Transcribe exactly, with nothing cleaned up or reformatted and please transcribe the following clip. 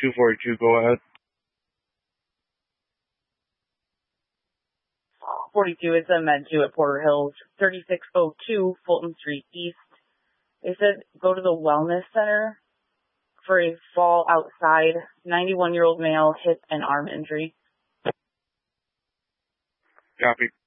two forty-two, go ahead. forty-two, it's a med two at Porter Hills, thirty-six oh two Fulton Street East. They said go to the Wellness Center for a fall outside, ninety-one-year-old male, hip and arm injury. Copy.